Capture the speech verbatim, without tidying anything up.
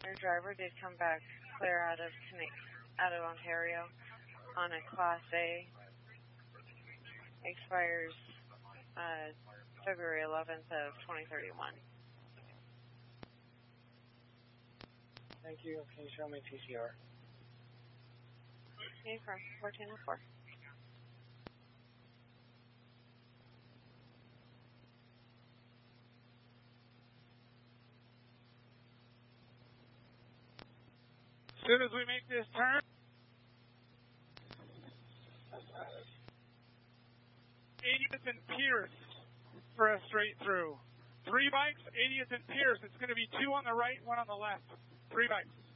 Your driver did come back clear out of out of Ontario on a Class A. Expires uh, February eleventh of twenty thirty-one. Thank you. Can you show me T C R? Okay, from fourteen oh four. As soon as we make this turn, eightieth and Pierce for a straight through. Three bikes, eightieth and Pierce. It's going to be two on the right, one on the left. Three bikes.